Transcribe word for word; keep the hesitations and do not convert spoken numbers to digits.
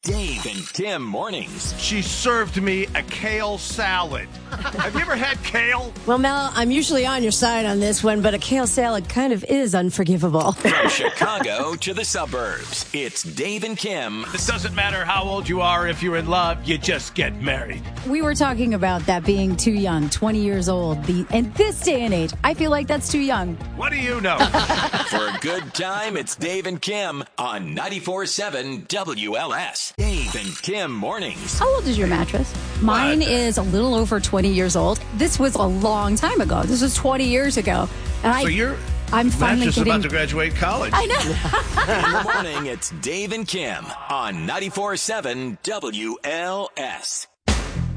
Dave and Tim mornings. She served me a kale salad. Have you ever had kale? Well, Mel, I'm usually on your side on this one, but a kale salad kind of is unforgivable. From Chicago to the suburbs, it's Dave and Kim. It doesn't matter how old you are. If you're in love, you just get married. We were talking about that being too young, twenty years old. The, in this day and age, I feel like that's too young. What do you know? For a good time, it's Dave and Kim on ninety-four point seven W L S. Dave and Kim mornings. How old is your mattress? Mine What? is a little over twenty years old. This was a long time ago. This was twenty years ago. And So I, you're I'm finally just getting... about to graduate college. I know. In the morning, it's Dave and Kim on ninety-four point seven W L S.